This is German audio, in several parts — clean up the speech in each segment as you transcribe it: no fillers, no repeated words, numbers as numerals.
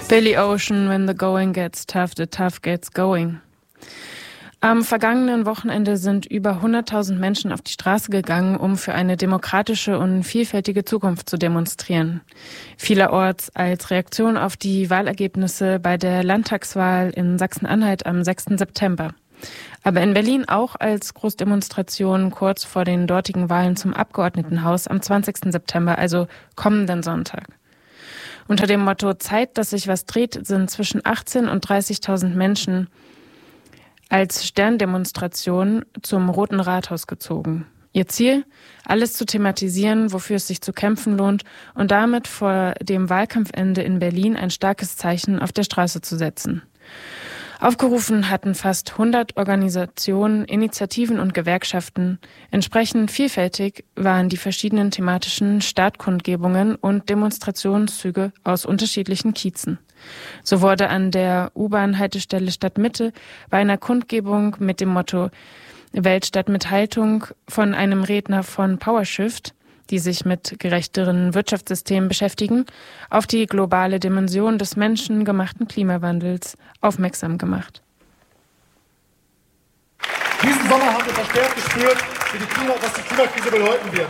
Billy Ocean, When the Going Gets Tough, the Tough Gets Going. Am vergangenen Wochenende sind über 100.000 Menschen auf die Straße gegangen, um für eine demokratische und vielfältige Zukunft zu demonstrieren. Vielerorts als Reaktion auf die Wahlergebnisse bei der Landtagswahl in Sachsen-Anhalt am 6. September. Aber in Berlin auch als Großdemonstration kurz vor den dortigen Wahlen zum Abgeordnetenhaus am 20. September, also kommenden Sonntag. Unter dem Motto Zeit, dass sich was dreht, sind zwischen 18.000 und 30.000 Menschen als Sterndemonstration zum Roten Rathaus gezogen. Ihr Ziel? Alles zu thematisieren, wofür es sich zu kämpfen lohnt und damit vor dem Wahlkampfende in Berlin ein starkes Zeichen auf der Straße zu setzen. Aufgerufen hatten fast 100 Organisationen, Initiativen und Gewerkschaften. Entsprechend vielfältig waren die verschiedenen thematischen Startkundgebungen und Demonstrationszüge aus unterschiedlichen Kiezen. So wurde an der U-Bahn-Haltestelle Stadtmitte bei einer Kundgebung mit dem Motto Weltstadt mit Haltung von einem Redner von PowerShift, die sich mit gerechteren Wirtschaftssystemen beschäftigen, auf die globale Dimension des menschengemachten Klimawandels aufmerksam gemacht. Diesen Sommer haben wir verstärkt gespürt, was die Klimakrise bedeuten wird.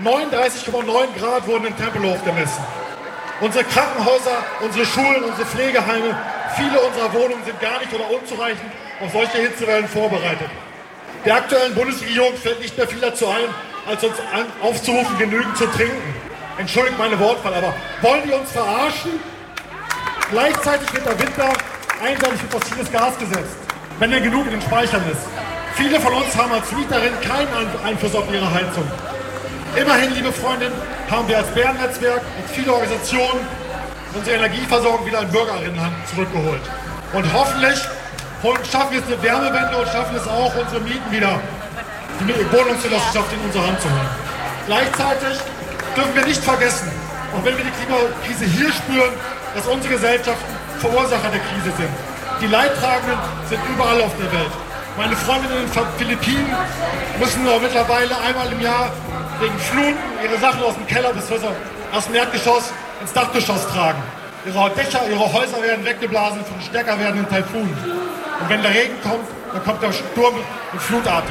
39,9 Grad wurden in Tempelhof gemessen. Unsere Krankenhäuser, unsere Schulen, unsere Pflegeheime, viele unserer Wohnungen sind gar nicht oder unzureichend auf solche Hitzewellen vorbereitet. Der aktuellen Bundesregierung fällt nicht mehr viel dazu ein, als uns aufzurufen, genügend zu trinken. Entschuldigt meine Wortwahl, aber wollen die uns verarschen? Gleichzeitig wird der Winter einseitig für fossiles Gas gesetzt, wenn er genug in den Speichern ist. Viele von uns haben als Mieterin keinen Einfluss auf ihre Heizung. Immerhin, liebe Freundinnen, haben wir als Bärennetzwerk und viele Organisationen unsere Energieversorgung wieder in Bürgerinnenhand zurückgeholt. Und hoffentlich schaffen wir es eine Wärmewende und schaffen es auch, unsere Mieten wieder die Wohnungsgenossenschaft in unsere Hand zu holen. Gleichzeitig dürfen wir nicht vergessen, auch wenn wir die Klimakrise hier spüren, dass unsere Gesellschaften Verursacher der Krise sind. Die Leidtragenden sind überall auf der Welt. Meine Freundinnen in den Philippinen müssen mittlerweile einmal im Jahr wegen Fluten ihre Sachen aus dem Keller aus dem Erdgeschoss ins Dachgeschoss tragen. Ihre Dächer, ihre Häuser werden weggeblasen von stärker werdenden Taifunen. Und wenn der Regen kommt, dann kommt der Sturm und flutartig.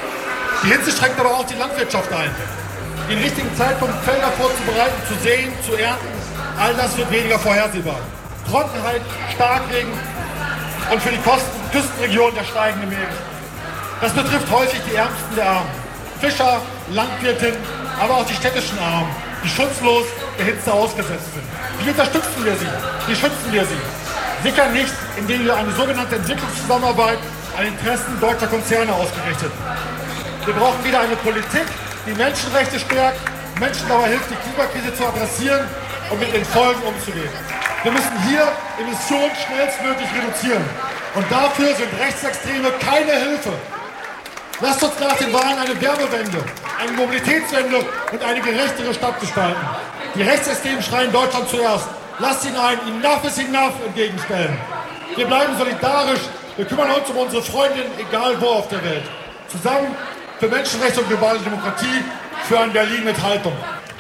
Die Hitze schränkt aber auch die Landwirtschaft ein. Den richtigen Zeitpunkt, Felder vorzubereiten, zu säen, zu ernten, all das wird weniger vorhersehbar. Trockenheit, Starkregen und für die Küstenregion der steigende Meere. Das betrifft häufig die Ärmsten der Armen. Fischer, Landwirtinnen, aber auch die städtischen Armen, die schutzlos der Hitze ausgesetzt sind. Wie unterstützen wir sie? Wie schützen wir sie? Sicher nicht, indem wir eine sogenannte Entwicklungszusammenarbeit an Interessen deutscher Konzerne ausgerichtet. Wir brauchen wieder eine Politik, die Menschenrechte stärkt, Menschen dabei hilft, die Klimakrise zu adressieren und mit den Folgen umzugehen. Wir müssen hier Emissionen schnellstmöglich reduzieren. Und dafür sind Rechtsextreme keine Hilfe. Lasst uns nach den Wahlen eine Wärmewende, eine Mobilitätswende und eine gerechtere Stadt gestalten. Die Rechtsextremen schreien Deutschland zuerst. Lasst ihn ein Enough is enough entgegenstellen. Wir bleiben solidarisch, wir kümmern uns um unsere Freundinnen, egal wo auf der Welt. Zusammen für Menschenrechte und globale Demokratie, für ein Berlin mit Haltung.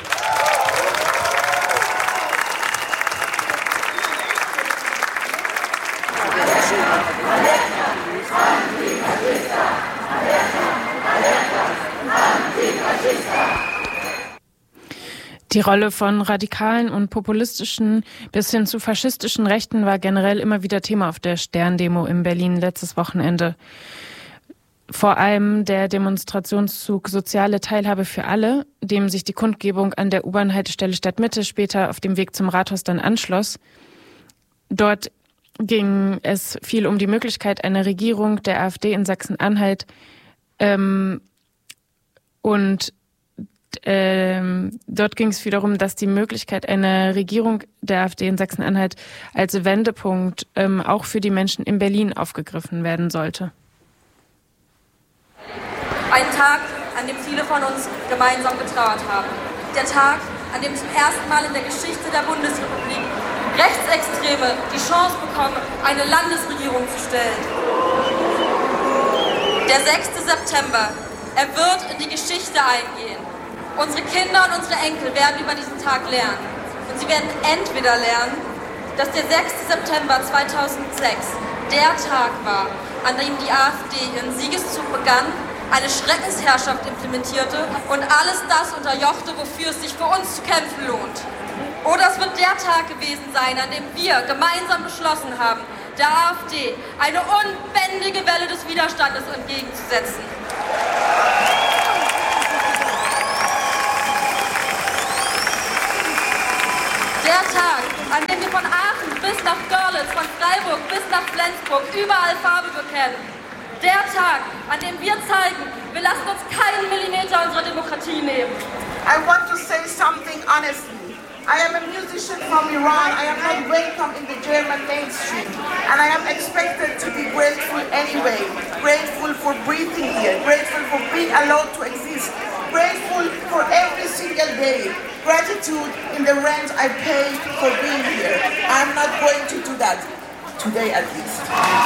Die Rolle von radikalen und populistischen bis hin zu faschistischen Rechten war generell immer wieder Thema auf der Sterndemo in Berlin letztes Wochenende. Vor allem der Demonstrationszug Soziale Teilhabe für alle, dem sich die Kundgebung an der U-Bahn-Haltestelle Stadtmitte später auf dem Weg zum Rathaus dann anschloss. Dort ging es viel um die Möglichkeit einer Regierung der AfD in Sachsen-Anhalt dort ging es viel darum, dass die Möglichkeit einer Regierung der AfD in Sachsen-Anhalt als Wendepunkt auch für die Menschen in Berlin aufgegriffen werden sollte. Ein Tag, an dem viele von uns gemeinsam getrauert haben. Der Tag, an dem zum ersten Mal in der Geschichte der Bundesrepublik Rechtsextreme die Chance bekommen, eine Landesregierung zu stellen. Der 6. September, er wird in die Geschichte eingehen. Unsere Kinder und unsere Enkel werden über diesen Tag lernen. Und sie werden entweder lernen, dass der 6. September 2006 der Tag war, an dem die AfD ihren Siegeszug begann, eine Schreckensherrschaft implementierte und alles das unterjochte, wofür es sich für uns zu kämpfen lohnt. Oder es wird der Tag gewesen sein, an dem wir gemeinsam beschlossen haben, der AfD eine unbändige Welle des Widerstandes entgegenzusetzen. Der Tag, an dem wir von Aachen bis nach Görlitz, von Freiburg bis nach Flensburg überall Farbe bekennen. Der Tag, an dem wir zeigen, wir lassen uns keinen Millimeter unserer Demokratie nehmen. I want to say something honestly. I am a musician from Iran. I am not welcome in the German mainstream. And I am expected to be grateful anyway. Grateful for breathing here. Grateful for being allowed to exist. Grateful for every single day. Gratitude in the rent I pay for being here. I am not going to do that. Today at least.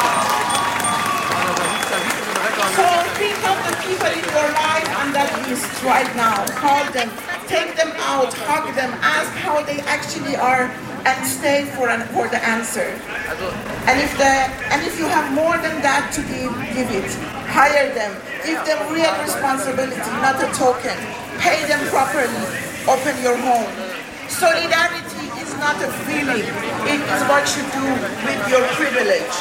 So think of the people in your life on that list right now. Call them, take them out, hug them, ask how they actually are, and stay for the answer. And if you have more than that to give it. Hire them, give them real responsibility, not a token. Pay them properly. Open your home. Solidarity is not a feeling. It is what you do with your privilege.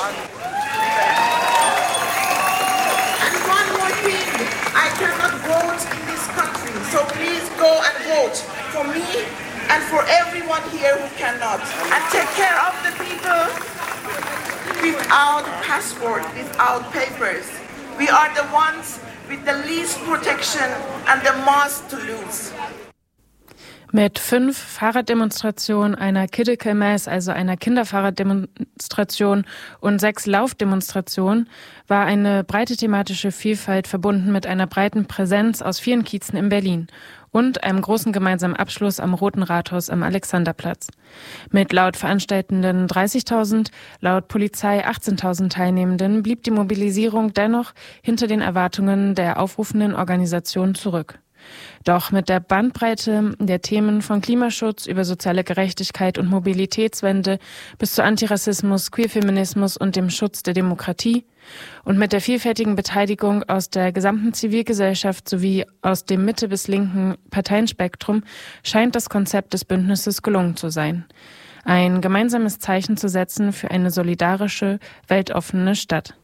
I cannot vote in this country, so please go and vote for me and for everyone here who cannot. And take care of the people without passport, without papers. We are the ones with the least protection and the most to lose. Mit 5 Fahrraddemonstrationen, einer Kiddie Mass, also einer Kinderfahrraddemonstration und 6 Laufdemonstrationen war eine breite thematische Vielfalt verbunden mit einer breiten Präsenz aus vielen Kiezen in Berlin und einem großen gemeinsamen Abschluss am Roten Rathaus am Alexanderplatz. Mit laut Veranstaltenden 30.000, laut Polizei 18.000 Teilnehmenden blieb die Mobilisierung dennoch hinter den Erwartungen der aufrufenden Organisationen zurück. Doch mit der Bandbreite der Themen von Klimaschutz über soziale Gerechtigkeit und Mobilitätswende bis zu Antirassismus, Queerfeminismus und dem Schutz der Demokratie und mit der vielfältigen Beteiligung aus der gesamten Zivilgesellschaft sowie aus dem Mitte- bis linken Parteienspektrum scheint das Konzept des Bündnisses gelungen zu sein. Ein gemeinsames Zeichen zu setzen für eine solidarische, weltoffene Stadt.